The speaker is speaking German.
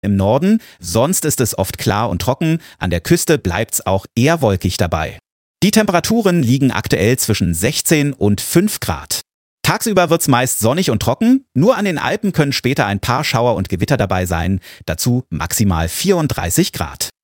im Norden, sonst ist es oft klar und trocken, an der Küste bleibt's auch eher wolkig dabei. Die Temperaturen liegen aktuell zwischen 16 und 5 Grad. Tagsüber wird's meist sonnig und trocken, nur an den Alpen können später ein paar Schauer und Gewitter dabei sein, dazu maximal 34 Grad.